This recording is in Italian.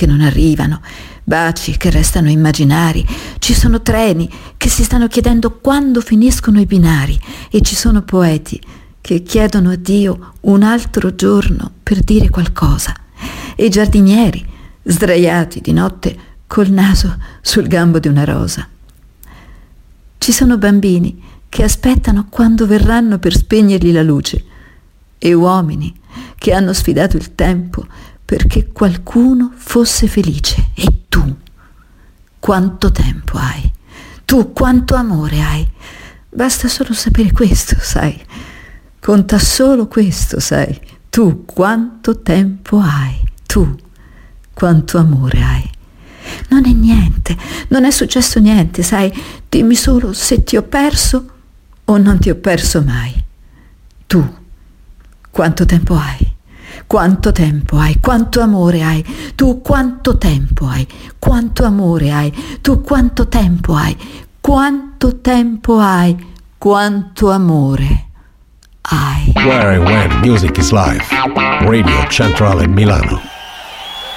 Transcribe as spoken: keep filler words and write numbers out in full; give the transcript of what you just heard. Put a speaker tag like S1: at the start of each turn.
S1: che non arrivano, baci che restano immaginari, ci sono treni che si stanno chiedendo quando finiscono i binari e ci sono poeti che chiedono a Dio un altro giorno per dire qualcosa e giardinieri sdraiati di notte col naso sul gambo di una rosa. Ci sono bambini che aspettano quando verranno per spegnergli la luce e uomini che hanno sfidato il tempo perché qualcuno fosse felice. E tu, quanto tempo hai? Tu, quanto amore hai? Basta solo sapere questo, sai? Conta solo questo, sai? Tu, quanto tempo hai? Tu, quanto amore hai? Non è niente, non è successo niente, sai? Dimmi solo se ti ho perso o non ti ho perso mai. Tu, quanto tempo hai? Quanto tempo hai? Quanto amore hai? Tu quanto tempo hai? Quanto amore hai? Tu quanto tempo hai? Quanto tempo hai? Quanto amore hai?
S2: Where and when music is live. Radio Centrale Milano.